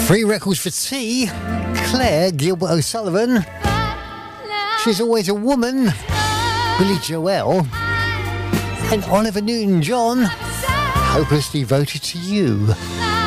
Free records for T. Claire Gilbert O'Sullivan. She's Always a Woman. Billy Joel. And Oliver Newton-John. Hopelessly Devoted to You.